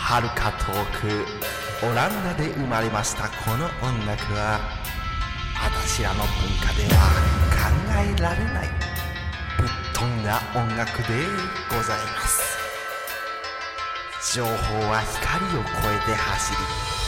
はるか遠くオランダで生まれましたこの音楽は、私らの文化では考えられないぶっ飛んだ音楽でございます。情報は光を超えて走り、